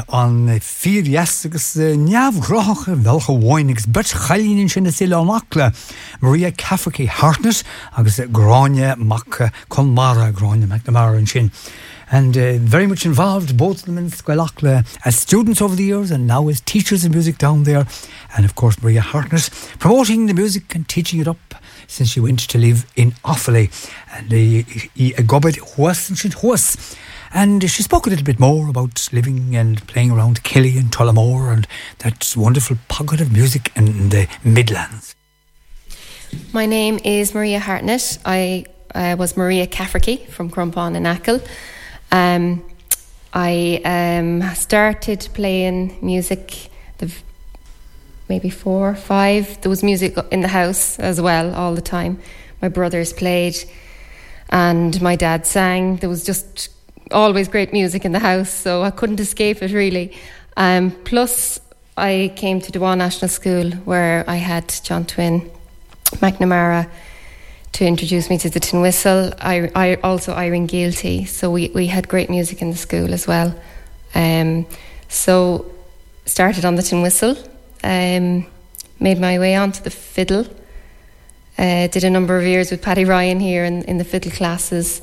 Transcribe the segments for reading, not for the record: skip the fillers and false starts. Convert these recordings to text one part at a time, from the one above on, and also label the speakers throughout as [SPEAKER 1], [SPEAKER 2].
[SPEAKER 1] an fírias agus neamhghrácha bhelcha bháinnigs bet chalíonn sin na sile amachla Maria Cafferty Hartnett agus Gráine Mac Conmara Gráine McNamara and sin. And very much involved, both of them in Squelachla as students over the years and now as teachers of music down there. And of course Maria Hartnett promoting the music and teaching it up since she went to live in Offaly. And Gobbet Huas. And she spoke a little bit more about living and playing around Killy and Tullamore and that wonderful pocket of music in the Midlands.
[SPEAKER 2] My name is Maria Hartnett. I was Maria Cafferty from Crumpon and Achill. I started playing music maybe 4 or 5. There was music in the house as well all the time. My brothers played and my dad sang. There was just always great music in the house, so I couldn't escape it really. Plus I came to Dewan National School where I had John Twyn McNamara to introduce me to the tin whistle. I also Irene Gailty, so we had great music in the school as well. So started on the tin whistle, made my way onto the fiddle, did a number of years with Paddy Ryan here in the fiddle classes.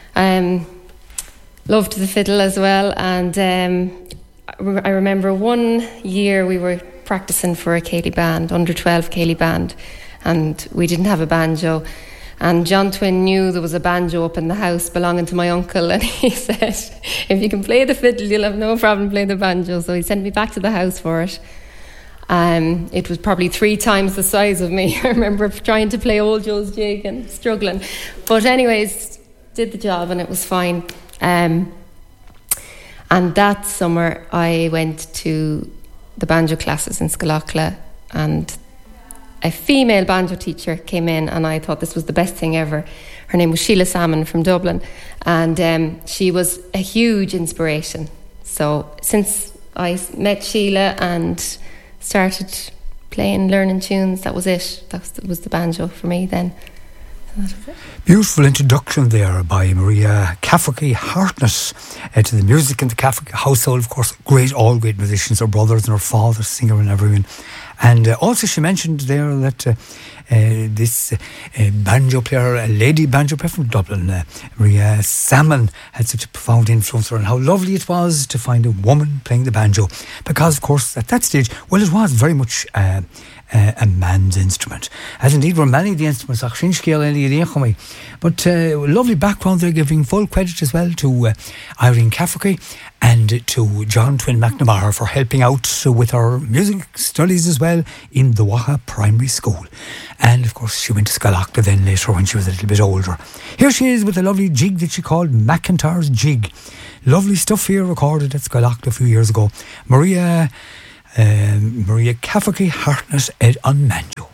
[SPEAKER 2] Loved the fiddle as well, and I remember one year we were practicing for a Cayley band, under 12 Cayley band, and we didn't have a banjo. And John Twyn knew there was a banjo up in the house belonging to my uncle, and he said, if you can play the fiddle, you'll have no problem playing the banjo. So he sent me back to the house for it. It was probably 3 times the size of me. I remember trying to play Old Joe's Jig and struggling. But anyways, did the job and it was fine. And that summer I went to the banjo classes in Squelachla, and a female banjo teacher came in, and I thought this was the best thing ever. Her name was Sheila Salmon from Dublin, and she was a huge inspiration. So since I met Sheila and started playing, learning tunes, that was it. That was the banjo for me then.
[SPEAKER 1] Beautiful introduction there by Maria Cafferty Hartnett to the music in the Cafferty household. Of course, all great musicians, her brothers and her father, singer and everyone. And also she mentioned there that this banjo player, a lady banjo player from Dublin, Maria Salmon, had such a profound influence on her, and how lovely it was to find a woman playing the banjo. Because, of course, at that stage, well, it was very much a man's instrument, as indeed were many of the instruments. But lovely background there, giving full credit as well to Irene Cafferty and to John Twyn McNamara for helping out with her music studies as well in the Waha Primary School. And of course she went to Squelachla then later when she was a little bit older. Here she is with a lovely jig that she called McIntyre's Jig. Lovely stuff here, recorded at Squelachla a few years ago. Maria Cafferty Hartnett on banjo.